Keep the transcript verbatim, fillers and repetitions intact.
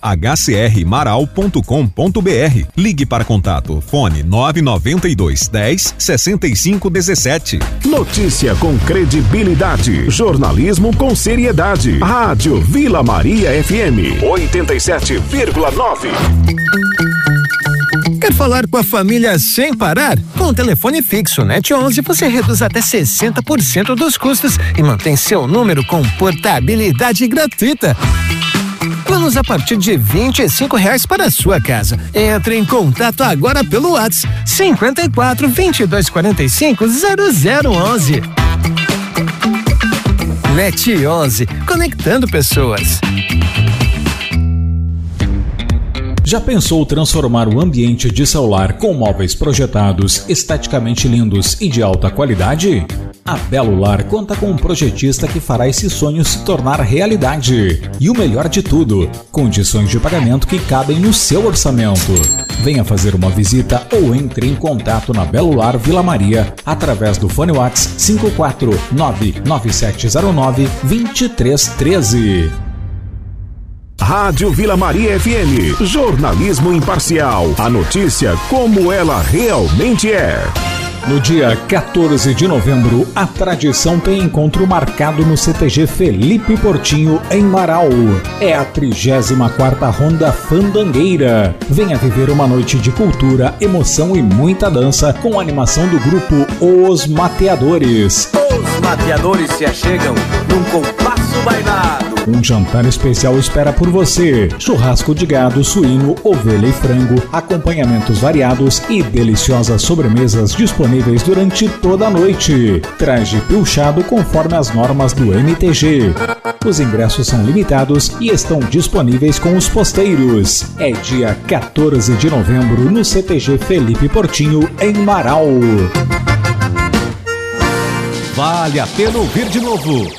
h c r maral ponto com ponto b r. Ligue para contato, fone nove nove dois, dez, sessenta e cinco, dezessete. Notícia com credibilidade, jornalismo com seriedade. Rádio Vila Maria F M, oitenta e sete vírgula nove. Quer falar com a família sem parar? Com o telefone fixo Net onze, você reduz até sessenta por cento dos custos e mantém seu número com portabilidade gratuita. Planos a partir de vinte e cinco reais para a sua casa. Entre em contato agora pelo WhatsApp cinquenta e quatro, vinte e dois, quarenta e cinco, zero zero onze. Net onze, conectando pessoas. Já pensou transformar o ambiente de celular com móveis projetados, esteticamente lindos e de alta qualidade? A Belo Lar conta com um projetista que fará esse sonho se tornar realidade. E o melhor de tudo, condições de pagamento que cabem no seu orçamento. Venha fazer uma visita ou entre em contato na Belo Lar Vila Maria através do fone WhatsApp cinco quatro nove nove sete zero nove, dois três um três. Rádio Vila Maria F M, jornalismo imparcial, a notícia como ela realmente é. No dia quatorze de novembro, a tradição tem encontro marcado no C T G Felipe Portinho, em Marau. É a trigésima quarta Ronda Fandangueira. Venha viver uma noite de cultura, emoção e muita dança com a animação do grupo Os Mateadores. Os Mateadores se achegam num compasso bailado. Um jantar especial espera por você. Churrasco de gado, suíno, ovelha e frango, acompanhamentos variados e deliciosas sobremesas disponíveis durante toda a noite. Traje pilchado conforme as normas do M T G. Os ingressos são limitados e estão disponíveis com os posteiros. É dia quatorze de novembro no C T G Felipe Portinho, em Marau. Vale a pena ouvir de novo.